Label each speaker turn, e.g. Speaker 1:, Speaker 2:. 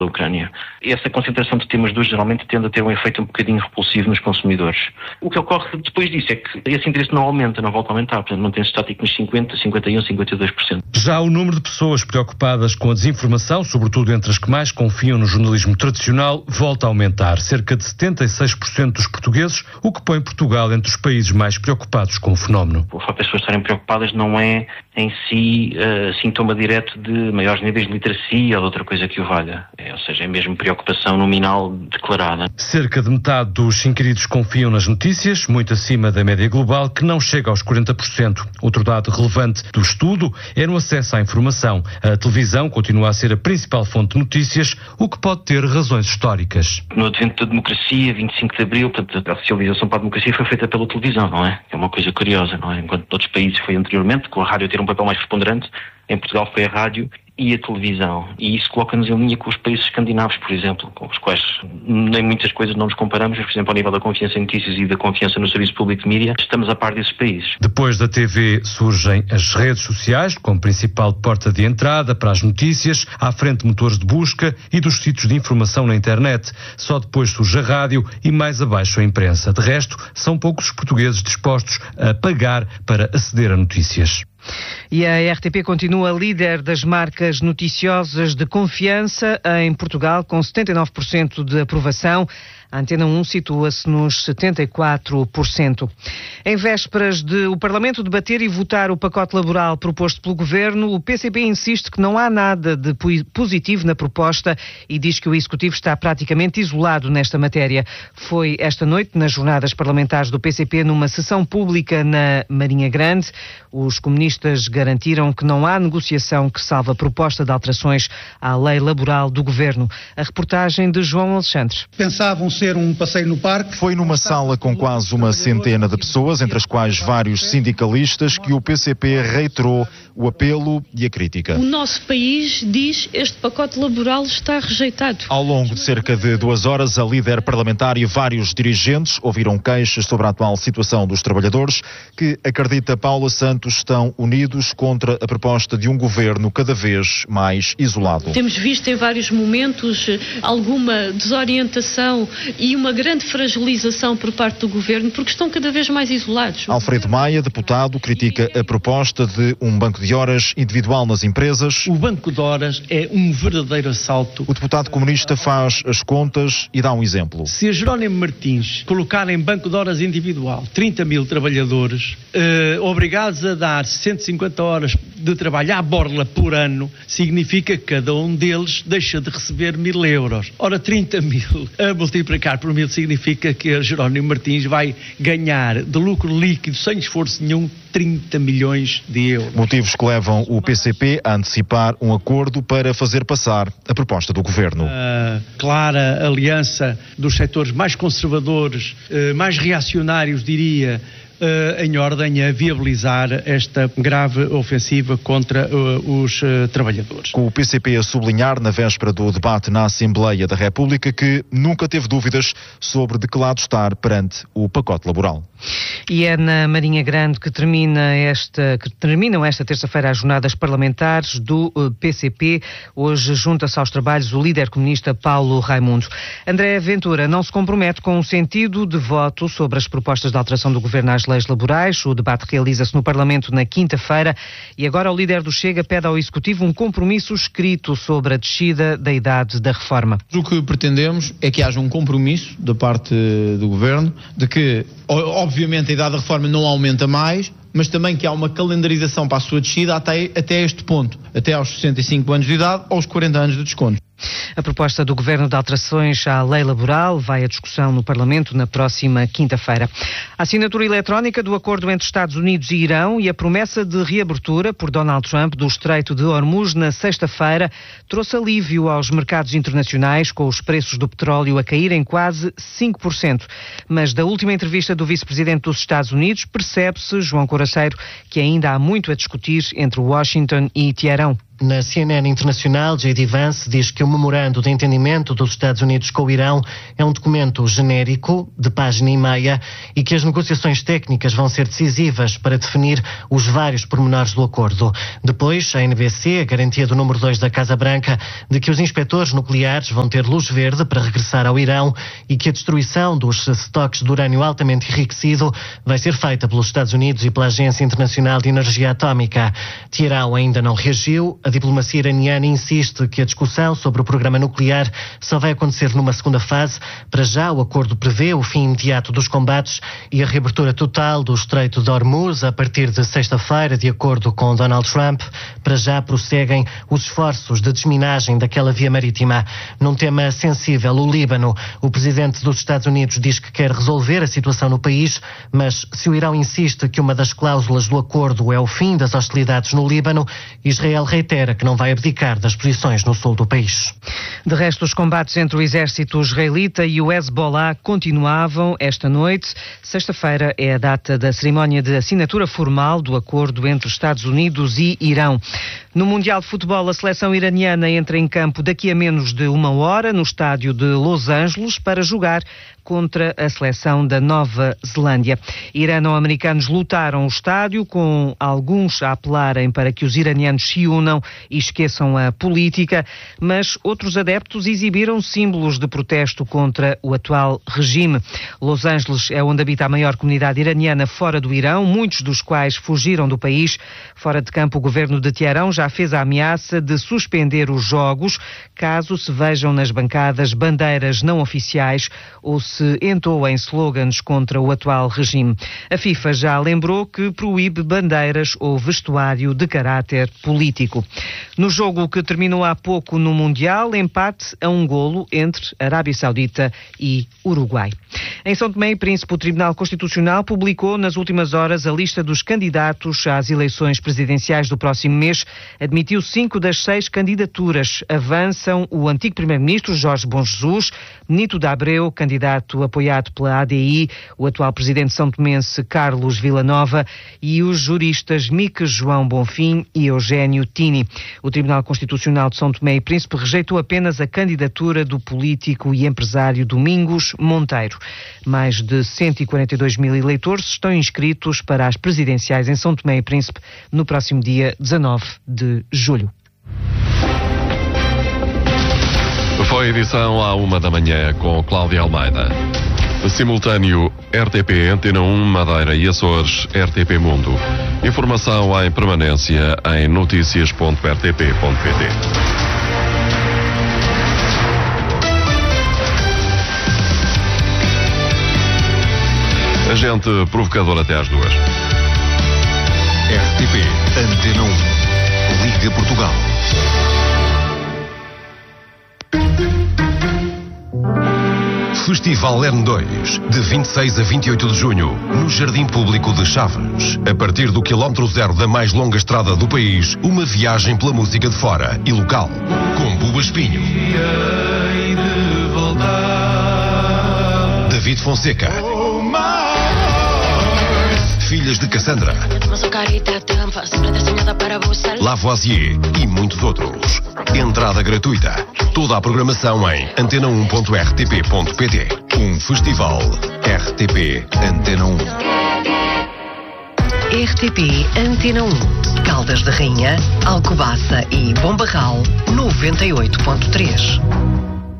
Speaker 1: da Ucrânia. Essa concentração de temas dois geralmente tende a ter um efeito um bocadinho repulsivo nos consumidores. O que ocorre depois disso é que esse interesse não aumenta, não volta a aumentar, portanto mantém-se estático nos 50%, 51%, 52%.
Speaker 2: Já o número de pessoas preocupadas com a desinformação, sobretudo entre as que mais confiam no jornalismo tradicional, volta a aumentar. Cerca de 76% dos portugueses, o que põe Portugal entre os países mais preocupados com o fenómeno.
Speaker 1: O facto das pessoas estarem preocupadas não é em si sintoma direto de maiores níveis de literacia ou de outra coisa que o valha. Ou seja, é mesmo preocupação nominal declarada.
Speaker 2: Cerca de metade dos inquiridos confiam nas notícias, muito acima da média global, que não chega aos 40%. Outro dado relevante do estudo é no acesso à informação. A televisão continua a ser a principal fonte de notícias, o que pode ter razões históricas.
Speaker 1: No advento da democracia, 25 de Abril, portanto, a socialização para a democracia foi feita pela televisão, não é? É uma coisa curiosa, não é? Enquanto noutros países foi anteriormente, com a rádio ter um papel mais preponderante, em Portugal foi a rádio e a televisão. E isso coloca-nos em linha com os países escandinavos, por exemplo, com os quais nem muitas coisas não nos comparamos, mas, por exemplo, ao nível da confiança em notícias e da confiança no serviço público de mídia, estamos a par desses países.
Speaker 2: Depois da TV surgem as redes sociais, como principal porta de entrada para as notícias, à frente de motores de busca e dos sítios de informação na internet. Só depois surge a rádio e mais abaixo a imprensa. De resto, são poucos os portugueses dispostos a pagar para aceder a notícias.
Speaker 3: E a RTP continua líder das marcas noticiosas de confiança em Portugal, com 79% de aprovação. A Antena 1 situa-se nos 74%. Em vésperas de o Parlamento debater e votar o pacote laboral proposto pelo Governo, o PCP insiste que não há nada de positivo na proposta e diz que o Executivo está praticamente isolado nesta matéria. Foi esta noite, nas jornadas parlamentares do PCP, numa sessão pública na Marinha Grande. Os comunistas garantiram que não há negociação que salve a proposta de alterações à lei laboral do Governo. A reportagem de João Alexandre.
Speaker 4: Pensavam ser um passeio no parque.
Speaker 5: Foi numa sala com quase uma centena de pessoas, entre as quais vários sindicalistas, que o PCP reiterou o apelo e a crítica.
Speaker 6: O nosso país diz que este pacote laboral está rejeitado.
Speaker 5: Ao longo de cerca de 2 horas, a líder parlamentar e vários dirigentes ouviram queixas sobre a atual situação dos trabalhadores, que, acredita Paula Santos, estão unidos contra a proposta de um governo cada vez mais isolado.
Speaker 6: Temos visto em vários momentos alguma desorientação e uma grande fragilização por parte do governo, porque estão cada vez mais isolados.
Speaker 5: Alfredo Maia, deputado, critica a proposta de um banco de horas individual nas empresas.
Speaker 7: O banco de horas é um verdadeiro assalto.
Speaker 5: O deputado comunista faz as contas e dá um exemplo.
Speaker 7: Se a Jerónimo Martins colocar em banco de horas individual 30 mil trabalhadores, obrigados a dar 150 horas de trabalho à borla por ano, significa que cada um deles deixa de receber 1.000 euros. Ora, 30 mil a multiplicar por 1.000 significa que a Jerónimo Martins vai ganhar de lucro líquido, sem esforço nenhum, 30 milhões de euros.
Speaker 5: Motivos que levam o PCP a antecipar um acordo para fazer passar a proposta do Governo.
Speaker 7: A clara aliança dos setores mais conservadores, mais reacionários, diria, em ordem a viabilizar esta grave ofensiva contra os trabalhadores.
Speaker 5: Com o PCP a sublinhar na véspera do debate na Assembleia da República que nunca teve dúvidas sobre de que lado estar perante o pacote laboral.
Speaker 3: E é na Marinha Grande que terminam esta terça-feira as jornadas parlamentares do PCP. Hoje junta-se aos trabalhos o líder comunista Paulo Raimundo. André Ventura não se compromete com o sentido de voto sobre as propostas de alteração do Governo às leis laborais. O debate realiza-se no Parlamento na quinta-feira e agora o líder do Chega pede ao Executivo um compromisso escrito sobre a descida da idade da reforma.
Speaker 8: O que pretendemos é que haja um compromisso da parte do Governo de que, obviamente, a idade da reforma não aumenta mais, mas também que há uma calendarização para a sua descida até este ponto, até aos 65 anos de idade ou aos 40 anos de desconto.
Speaker 3: A proposta do Governo de alterações à lei laboral vai à discussão no Parlamento na próxima quinta-feira. A assinatura eletrónica do acordo entre Estados Unidos e Irão e a promessa de reabertura por Donald Trump do Estreito de Hormuz na sexta-feira trouxe alívio aos mercados internacionais, com os preços do petróleo a caírem quase 5%. Mas da última entrevista do vice-presidente dos Estados Unidos percebe-se, João Coraceiro, que ainda há muito a discutir entre Washington e Teherão.
Speaker 9: Na CNN Internacional, J.D. Vance diz que o memorando de entendimento dos Estados Unidos com o Irão é um documento genérico, de página e meia, e que as negociações técnicas vão ser decisivas para definir os vários pormenores do acordo. Depois, a NBC, a garantia do número 2 da Casa Branca, de que os inspectores nucleares vão ter luz verde para regressar ao Irão e que a destruição dos estoques de urânio altamente enriquecido vai ser feita pelos Estados Unidos e pela Agência Internacional de Energia Atómica. Teherão ainda não reagiu. A diplomacia iraniana insiste que a discussão sobre o programa nuclear só vai acontecer numa segunda fase. Para já, o acordo prevê o fim imediato dos combates e a reabertura total do Estreito de Hormuz a partir de sexta-feira, de acordo com Donald Trump. Para já prosseguem os esforços de desminagem daquela via marítima. Num tema sensível, o Líbano, o presidente dos Estados Unidos diz que quer resolver a situação no país, mas se o Irão insiste que uma das cláusulas do acordo é o fim das hostilidades no Líbano, Israel reitera que não vai abdicar das posições no sul do país.
Speaker 3: De resto, os combates entre o exército israelita e o Hezbollah continuavam esta noite. Sexta-feira é a data da cerimónia de assinatura formal do acordo entre os Estados Unidos e Irão. No Mundial de Futebol, a seleção iraniana entra em campo daqui a menos de uma hora no estádio de Los Angeles para jogar contra a seleção da Nova Zelândia. Irano-americanos lotaram o estádio, com alguns a apelarem para que os iranianos se unam e esqueçam a política, mas outros adeptos exibiram símbolos de protesto contra o atual regime. Los Angeles é onde habita a maior comunidade iraniana fora do Irão, muitos dos quais fugiram do país. Fora de campo, o governo de Teherão já fez a ameaça de suspender os jogos caso se vejam nas bancadas bandeiras não oficiais ou se entoem slogans contra o atual regime. A FIFA já lembrou que proíbe bandeiras ou vestuário de caráter político. No jogo que terminou há pouco no Mundial, empate a 1-golo entre Arábia Saudita e Uruguai. Em São Tomé e Príncipe, o Tribunal Constitucional publicou nas últimas horas a lista dos candidatos às eleições presidenciais do próximo mês. Admitiu 5 das 6 candidaturas. Avançam o antigo primeiro-ministro Jorge Bom Jesus, Benito de Abreu, candidato apoiado pela ADI, o atual presidente são-tomense Carlos Villanova e os juristas Mique João Bonfim e Eugénio Tini. O Tribunal Constitucional de São Tomé e Príncipe rejeitou apenas a candidatura do político e empresário Domingos Monteiro. Mais de 142 mil eleitores estão inscritos para as presidenciais em São Tomé e Príncipe no próximo dia 19 de julho.
Speaker 10: Foi a edição à 1 da manhã com Cláudia Almeida. Simultâneo RTP Antena 1 Madeira e Açores RTP Mundo. Informação em permanência em noticias.rtp.pt. Agente provocador até às 2.
Speaker 11: RTP Antena 1 Liga Portugal. Festival N2, de 26 a 28 de junho, no Jardim Público de Chaves. A partir do quilómetro zero da mais longa estrada do país, uma viagem pela música de fora e local, com Buba Espinho, David Fonseca, Filhas de Cassandra, Lavoisier e muitos outros. Entrada gratuita. Toda a programação em antena1.rtp.pt. Um festival RTP Antena 1.
Speaker 12: RTP Antena 1. Caldas da Rainha, Alcobaça e Bombarral 98.3.